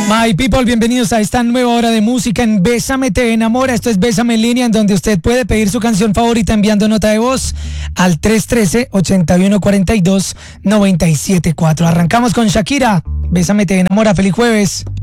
My people, bienvenidos a esta nueva hora de música en Bésame Te Enamora. Esto es Bésame en línea, en donde usted puede pedir su canción favorita enviando nota de voz al 313-8142-974. Arrancamos con Shakira. Bésame Te Enamora. Feliz jueves.